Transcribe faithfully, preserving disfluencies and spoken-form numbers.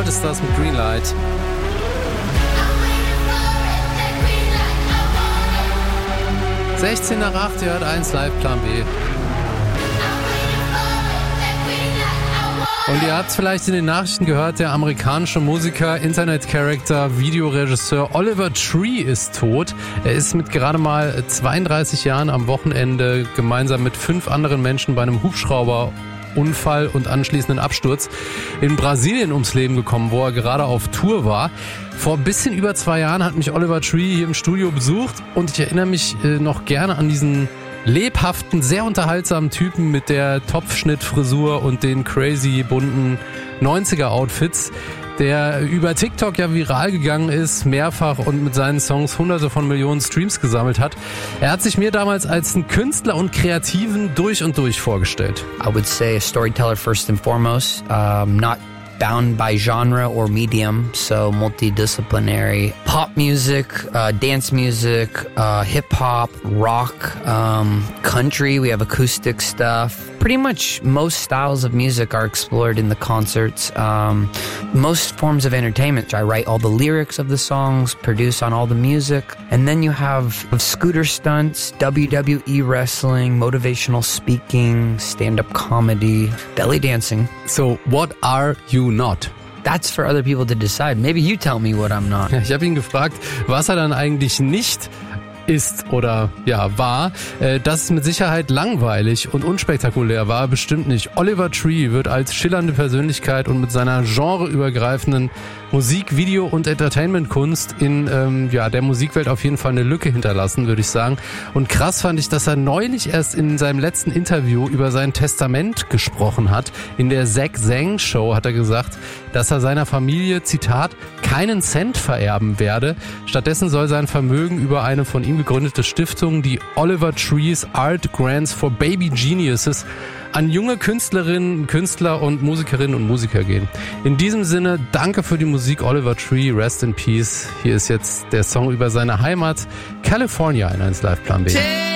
Hart ist das mit Greenlight. sechzehn nach acht, ihr hört eins Live Plan B. Und ihr habt es vielleicht in den Nachrichten gehört, der amerikanische Musiker, Internet-Character, Videoregisseur Oliver Tree ist tot. Er ist mit gerade mal zweiunddreißig Jahren am Wochenende gemeinsam mit fünf anderen Menschen bei einem Hubschrauberunfall und anschließenden Absturz in Brasilien ums Leben gekommen, wo er gerade auf Tour war. Vor ein bisschen über zwei Jahren hat mich Oliver Tree hier im Studio besucht und ich erinnere mich äh, noch gerne an diesen lebhaften, sehr unterhaltsamen Typen mit der Topfschnittfrisur und den crazy bunten neunziger-Outfits, der über TikTok ja viral gegangen ist, mehrfach und mit seinen Songs hunderte von Millionen Streams gesammelt hat. Er hat sich mir damals als einen Künstler und Kreativen durch und durch vorgestellt. I would say a storyteller first and foremost, um, not bound by genre or medium, so multidisciplinary. Pop music, uh, dance music, uh, hip-hop, rock, um, country, we have acoustic stuff. Pretty much most styles of music are explored in the concerts. Um, most forms of entertainment. I write all the lyrics of the songs, produce on all the music. And then you have scooter stunts, W W E wrestling, motivational speaking, stand-up comedy, belly dancing. So, what are you not? That's for other people to decide. Maybe you tell me what I'm not. Ich habe ihn gefragt, was er dann eigentlich nicht ist oder ja war. Das ist mit Sicherheit langweilig und unspektakulär, war bestimmt nicht. Oliver Tree wird als schillernde Persönlichkeit und mit seiner genreübergreifenden Musik-, Video- und Entertainment-Kunst in ähm, ja der Musikwelt auf jeden Fall eine Lücke hinterlassen, würde ich sagen. Und krass fand ich, dass er neulich erst in seinem letzten Interview über sein Testament gesprochen hat. In der Zach Sang Show hat er gesagt, dass er seiner Familie, Zitat, keinen Cent vererben werde. Stattdessen soll sein Vermögen über eine von ihm gegründete Stiftung, die Oliver Trees Art Grants for Baby Geniuses, an junge Künstlerinnen, Künstler und Musikerinnen und Musiker gehen. In diesem Sinne, danke für die Musik, Oliver Tree, rest in peace. Hier ist jetzt der Song über seine Heimat, California, in eins Live Plan B.